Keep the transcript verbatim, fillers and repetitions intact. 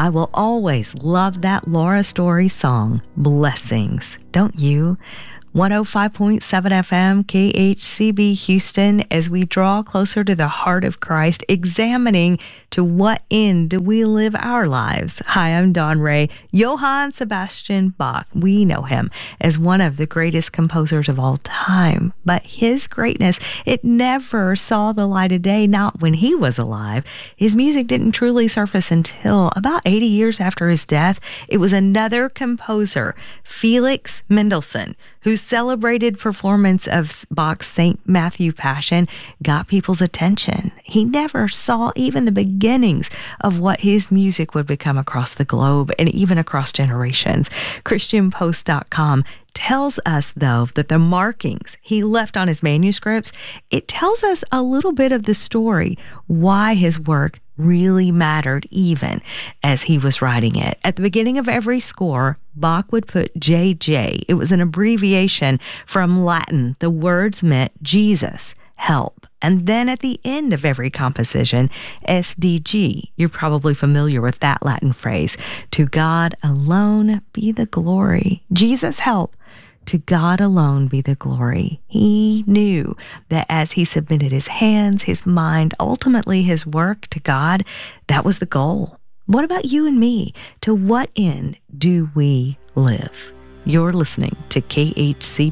I will always love that Laura Story song, Blessings. Don't you? one oh five point seven F M, K H C B Houston, as we draw closer to the heart of Christ, examining to what end do we live our lives. Hi, I'm Dawn Ray. Johann Sebastian Bach, we know him as one of the greatest composers of all time, but his greatness, it never saw the light of day, not when he was alive. His music didn't truly surface until about eighty years after his death. It was another composer, Felix Mendelssohn, whose celebrated performance of Bach's Saint Matthew Passion got people's attention. He never saw even the beginnings of what his music would become across the globe and even across generations. Christian Post dot com tells us, though, that the markings he left on his manuscripts, it tells us a little bit of the story, why his work really mattered even as he was writing it. At the beginning of every score, Bach would put J J. It was an abbreviation from Latin. The words meant Jesus, help. And then at the end of every composition, S D G. You're probably familiar with that Latin phrase. To God alone be the glory. Jesus, help. To God alone be the glory. He knew that as he submitted his hands, his mind, ultimately his work to God, that was the goal. What about you and me? To what end do we live? You're listening to K H C